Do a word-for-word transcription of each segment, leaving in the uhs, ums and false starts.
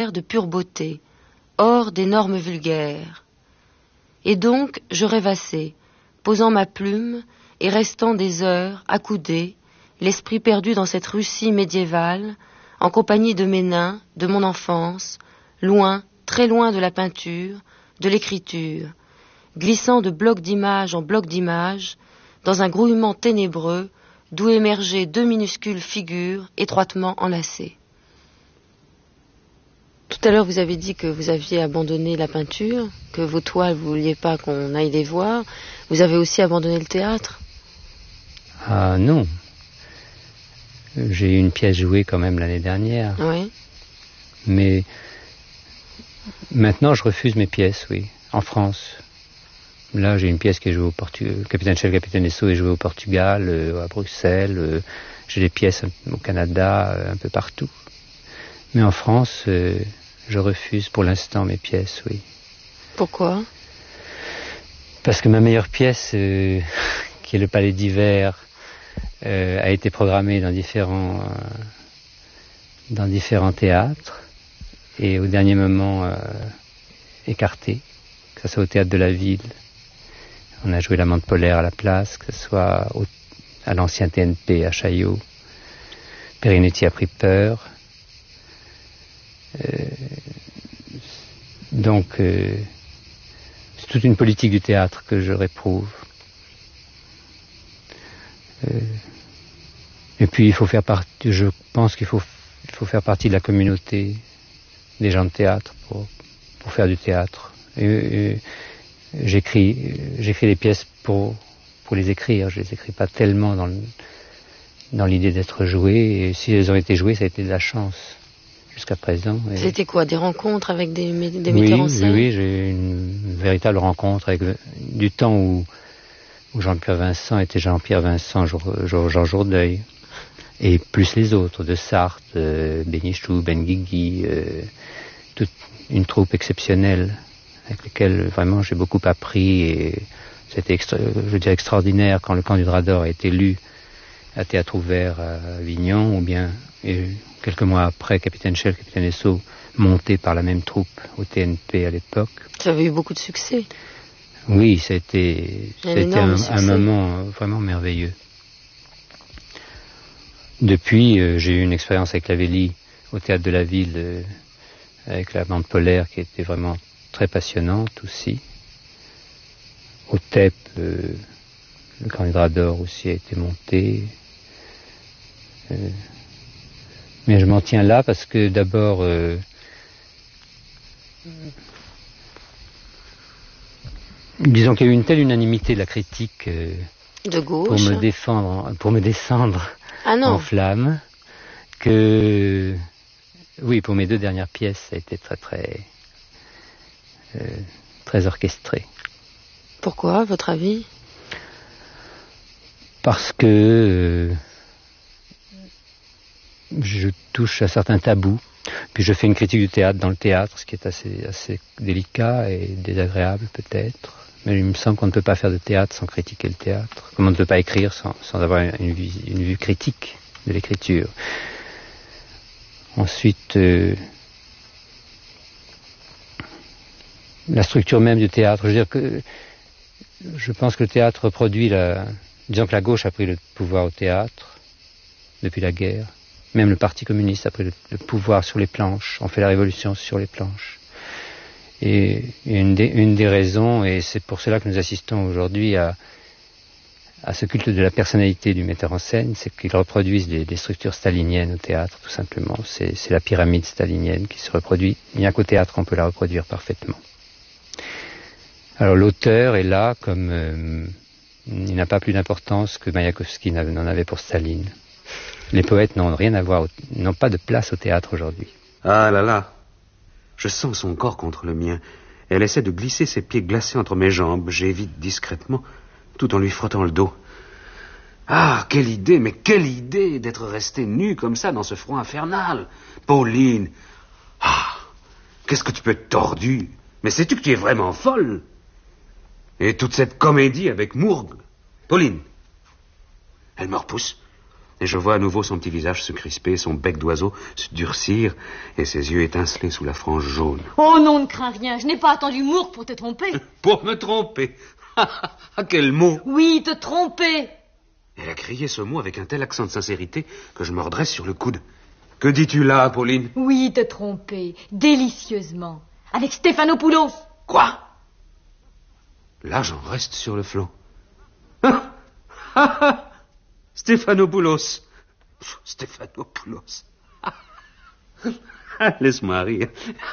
vulgaire de pure beauté, hors des normes vulgaires. Et donc, je rêvassais, posant ma plume et restant des heures, accoudé, l'esprit perdu dans cette Russie médiévale, en compagnie de mes nains, de mon enfance, loin, très loin de la peinture, de l'écriture, glissant de bloc d'image en bloc d'image, dans un grouillement ténébreux, d'où émergeaient deux minuscules figures étroitement enlacées. Tout à l'heure, vous avez dit que vous aviez abandonné la peinture, que vos toiles, vous ne vouliez pas qu'on aille les voir. Vous avez aussi abandonné le théâtre? Ah non. J'ai eu une pièce jouée quand même l'année dernière. Oui. Mais maintenant, je refuse mes pièces, oui, en France. Là, j'ai une pièce qui est jouée au Portugal. Capitaine Shell, Capitaine Esso est jouée au Portugal, euh, à Bruxelles. Euh, j'ai des pièces au Canada, euh, un peu partout. Mais en France, euh, je refuse pour l'instant mes pièces, oui. Pourquoi? Parce que ma meilleure pièce, euh, qui est le Palais d'Hiver, euh, a été programmée dans différents, euh, dans différents théâtres et au dernier moment euh, écartée, que ce soit au Théâtre de la Ville. On a joué l'Amante polaire à la place, que ce soit au, à l'ancien T N P à Chaillot. Perinetti a pris peur. Euh, donc, euh, c'est toute une politique du théâtre que je réprouve. Euh, et puis, il faut faire partie. Je pense qu'il faut, il faut faire partie de la communauté des gens de théâtre pour pour faire du théâtre. Et, et, j'écris, j'écris les pièces pour pour les écrire. Je les écris pas tellement dans le, dans l'idée d'être jouées. Et si elles ont été jouées, ça a été de la chance. Jusqu'à présent. Et... C'était quoi, des rencontres avec des, des oui, metteurs en scène? Oui, oui, j'ai eu une véritable rencontre avec du temps où, où Jean-Pierre Vincent était Jean-Pierre Vincent, Jean Jourdeuil, et plus les autres, de Sarthe, euh, Bénichou, Benguigui, euh, toute une troupe exceptionnelle avec laquelle vraiment j'ai beaucoup appris et c'était extra, je veux dire extraordinaire quand le Camp du Drap d'Or a été lu à Théâtre Ouvert à Avignon, ou bien et quelques mois après, Capitaine Shell, Capitaine Esso, monté par la même troupe au T N P à l'époque. Ça avait eu beaucoup de succès. Oui, ça a été, ça a été un, un moment vraiment merveilleux. Depuis, euh, j'ai eu une expérience avec Lavelli au Théâtre de la Ville, euh, avec l'Amante polaire qui était vraiment très passionnante aussi. Au T E P, euh, le Camp du Drap d'Or aussi a été monté. Euh, mais je m'en tiens là parce que d'abord, euh, disons qu'il y a eu une telle unanimité de la critique euh, de gauche pour me défendre, pour me descendre ah non. en flammes, que oui, pour mes deux dernières pièces, ça a été très très euh, très orchestré. Pourquoi, à votre avis? Parce que euh, je touche à certains tabous, puis je fais une critique du théâtre dans le théâtre, ce qui est assez, assez délicat et désagréable peut-être, mais il me semble qu'on ne peut pas faire de théâtre sans critiquer le théâtre, comme on ne peut pas écrire sans, sans avoir une vue, une vue critique de l'écriture. Ensuite, euh, la structure même du théâtre, je veux dire que je pense que le théâtre reproduit la... Disons que la gauche a pris le pouvoir au théâtre depuis la guerre. Même le Parti communiste a pris le, le pouvoir sur les planches. On fait la révolution sur les planches. Et une des, une des raisons, et c'est pour cela que nous assistons aujourd'hui à, à ce culte de la personnalité du metteur en scène, c'est qu'ils reproduisent des, des structures staliniennes au théâtre, tout simplement. C'est, c'est la pyramide stalinienne qui se reproduit. Il n'y a qu'au théâtre qu'on peut la reproduire parfaitement. Alors l'auteur est là comme... Euh, il n'a pas plus d'importance que Maïakovski n'en avait pour Staline. Les poètes n'ont rien à voir, n'ont pas de place au théâtre aujourd'hui. Ah là là, je sens son corps contre le mien. Elle essaie de glisser ses pieds glacés entre mes jambes. J'évite discrètement, tout en lui frottant le dos. Ah, quelle idée, mais quelle idée d'être resté nu comme ça dans ce froid infernal. Pauline, ah, qu'est-ce que tu peux être tordu. Mais sais-tu que tu es vraiment folle? Et toute cette comédie avec Mourgue. Pauline, elle me repousse. Et je vois à nouveau son petit visage se crisper, son bec d'oiseau se durcir, et ses yeux étinceler sous la frange jaune. Oh non, ne crains rien, je n'ai pas attendu Mourgue pour te tromper. Pour me tromper? Ah, quel mot! Oui, te tromper. Elle a crié ce mot avec un tel accent de sincérité que je me redresse sur le coude. Que dis-tu là, Pauline? Oui, te tromper, délicieusement, avec Stéphanopoulos. Quoi? Là, j'en reste sur le flot. Stéphanopoulos. Stéphanopoulos. Laisse-moi rire.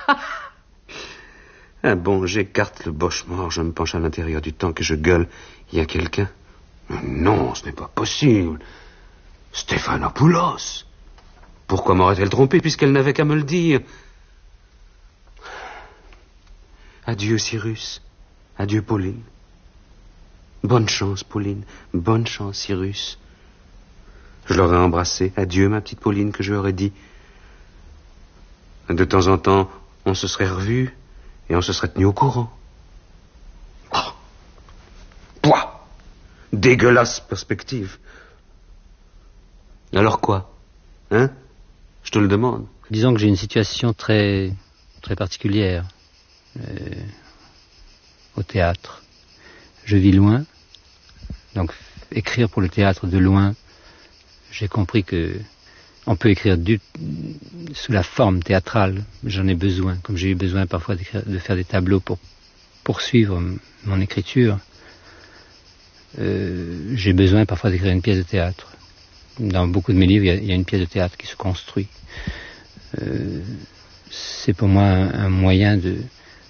Ah bon, j'écarte le boche-mort, je me penche à l'intérieur du temps que je gueule. Il y a quelqu'un? Non, ce n'est pas possible. Stéphanopoulos. Pourquoi m'aurait-elle trompé puisqu'elle n'avait qu'à me le dire? Adieu, Cyrus. Adieu, Pauline. Bonne chance, Pauline. Bonne chance, Cyrus. Je l'aurais embrassé. Adieu, ma petite Pauline, que je lui aurais dit. De temps en temps, on se serait revus et on se serait tenu au courant. Oh. Pouah! Dégueulasse perspective. Alors quoi? Hein? Je te le demande. Disons que j'ai une situation très, très particulière euh, au théâtre. Je vis loin, donc écrire pour le théâtre de loin, j'ai compris que on peut écrire du, sous la forme théâtrale. J'en ai besoin, comme j'ai eu besoin parfois de faire des tableaux pour poursuivre mon écriture. Euh, j'ai besoin parfois d'écrire une pièce de théâtre. Dans beaucoup de mes livres, il y a, il y a une pièce de théâtre qui se construit. Euh, c'est pour moi un, un moyen de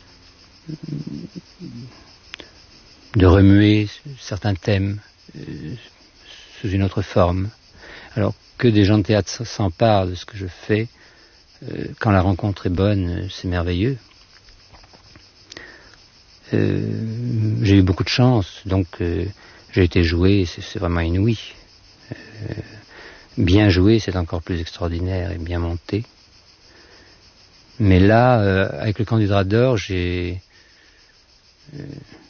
de remuer certains thèmes euh, sous une autre forme. Alors que des gens de théâtre s'emparent de ce que je fais, euh, quand la rencontre est bonne, c'est merveilleux. Euh, j'ai eu beaucoup de chance, donc euh, j'ai été joué, c'est, c'est vraiment inouï. Euh, bien joué, c'est encore plus extraordinaire et bien monté. Mais là, euh, avec le Camp du Drap d'Or, j'ai... Euh,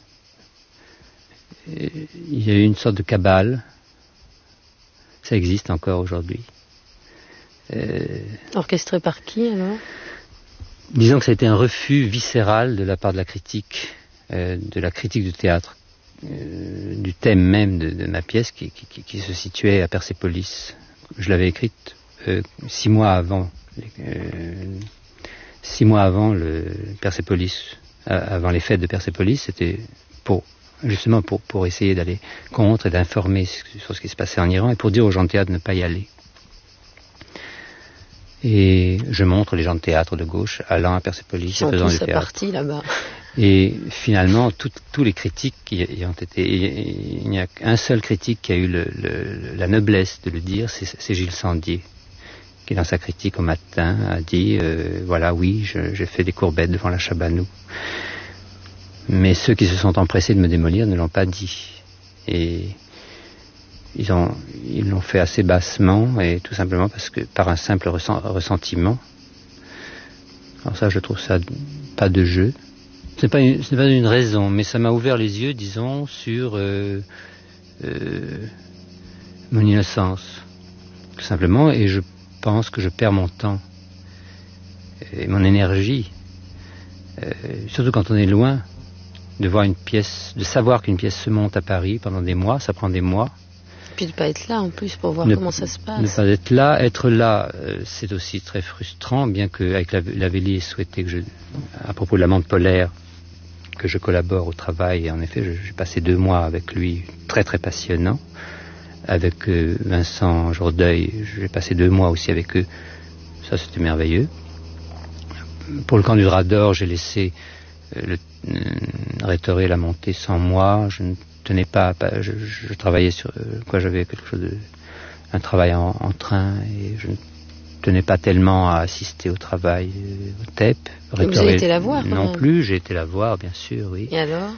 il y a eu une sorte de cabale. Ça existe encore aujourd'hui. Euh, Orchestré par qui, alors? Disons que ça a été un refus viscéral de la part de la critique, euh, de la critique du théâtre, euh, du thème même de, de ma pièce qui, qui, qui se situait à Persépolis. Je l'avais écrite euh, six mois avant, euh, six mois avant le Persépolis, euh, avant les fêtes de Persépolis. C'était pour justement pour, pour essayer d'aller contre et d'informer sur ce qui se passait en Iran et pour dire aux gens de théâtre de ne pas y aller. Et je montre les gens de théâtre de gauche allant à Persépolis et faisant du théâtre. Partie, là-bas. Et finalement, tout, tous les critiques qui y ont été... Il n'y a qu'un seul critique qui a eu le, le, la noblesse de le dire, c'est, c'est Gilles Sandier, qui dans sa critique au Matin a dit euh, voilà, oui, je, j'ai fait des courbettes devant la Chabanou. Mais ceux qui se sont empressés de me démolir ne l'ont pas dit. Et ils, ont, ils l'ont fait assez bassement, et tout simplement parce que par un simple ressent, ressentiment. Alors ça, je trouve ça pas de jeu. Ce n'est pas une, ce n'est pas une raison, mais ça m'a ouvert les yeux, disons, sur euh, euh, mon innocence, tout simplement, et je pense que je perds mon temps et mon énergie, euh, surtout quand on est loin. De voir une pièce, de savoir qu'une pièce se monte à Paris pendant des mois, ça prend des mois. Puis de ne pas être là en plus pour voir ne, comment ça se passe. Ne pas être là, être là, euh, c'est aussi très frustrant, bien qu'avec la, la Vélie souhaité que je, à propos de l'amande polaire, que je collabore au travail, et en effet, je, j'ai passé deux mois avec lui, très très passionnant. Avec euh, Vincent Jourdeuil, j'ai passé deux mois aussi avec eux, ça c'était merveilleux. Pour le Camp du Drap d'Or, j'ai laissé euh, le Euh, rhétorer la montée sans moi. Je ne tenais pas, pas je, je travaillais sur euh, quoi, j'avais quelque chose de un travail en, en train et je ne tenais pas tellement à assister au travail euh, au T E P. Vous avez été la voir non plus, j'ai été la voir bien sûr, oui. Et alors?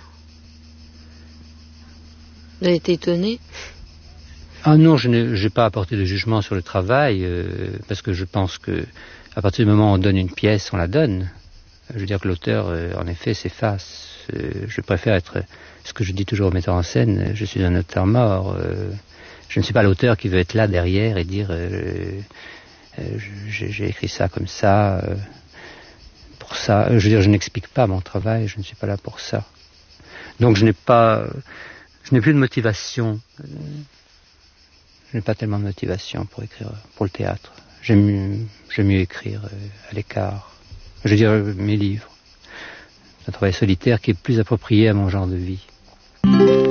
Vous avez été étonné? Ah non, je n'ai j'ai pas apporté de jugement sur le travail euh, parce que je pense que à partir du moment où on donne une pièce, on la donne. Je veux dire que l'auteur, euh, en effet, s'efface. Euh, je préfère être, ce que je dis toujours au metteur en scène, je suis un auteur mort. Euh, Je ne suis pas l'auteur qui veut être là derrière et dire euh, euh, j'ai, j'ai écrit ça comme ça, euh, pour ça. Je veux dire, je n'explique pas mon travail, je ne suis pas là pour ça. Donc je n'ai pas, je n'ai plus de motivation. Je n'ai pas tellement de motivation pour écrire pour le théâtre. J'aime mieux, j'aime mieux écrire à l'écart. Je veux dire, mes livres. C'est un travail solitaire qui est plus approprié à mon genre de vie.